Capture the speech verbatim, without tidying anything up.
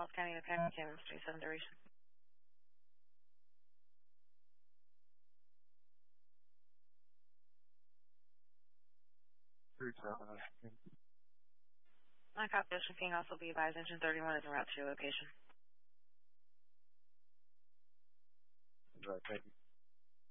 Dallas County, County, Kansas, twenty-seven duration. Three seven. My copy Ocean King also be advised engine thirty-one is en route to your location. Right, thank you.